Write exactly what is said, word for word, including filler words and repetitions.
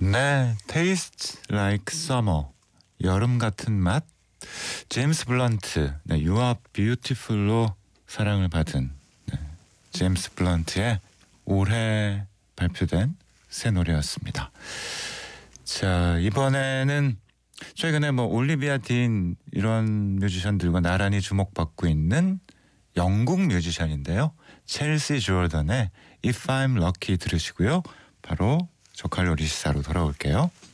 네, Taste Like Summer, 여름 같은 맛. 제임스 블런트, 네, You Are Beautiful로 사랑을 받은 네, 제임스 블런트의 올해 발표된 새 노래였습니다. 자, 이번에는 최근에 뭐 올리비아 딘 이런 뮤지션들과 나란히 주목받고 있는 영국 뮤지션인데요. 첼시 조던의 If I'm Lucky 들으시고요. 바로 저칼로리 시사로 돌아올게요.